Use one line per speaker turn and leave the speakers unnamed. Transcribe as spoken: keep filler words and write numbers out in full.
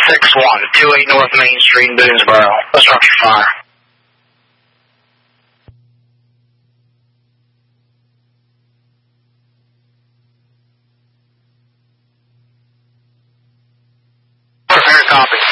six one, two eight North Main Street in Boonesboro. What's structure fire? Prepare copy.